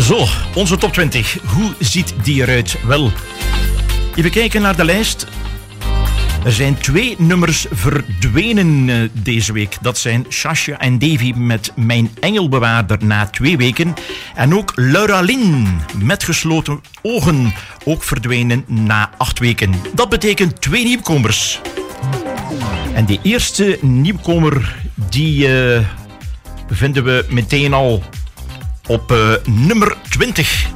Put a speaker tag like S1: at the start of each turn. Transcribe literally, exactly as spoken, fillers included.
S1: Zo, onze top twintig. Hoe ziet die eruit? Wel, even kijken naar de lijst. Er zijn twee nummers verdwenen uh, deze week. Dat zijn Sasha en Davy met Mijn Engelbewaarder na twee weken. En ook Laura Lynn met Gesloten Ogen, ook verdwenen na acht weken. Dat betekent twee nieuwkomers. En die eerste nieuwkomer, die uh, vinden we meteen al op uh, nummer twintig.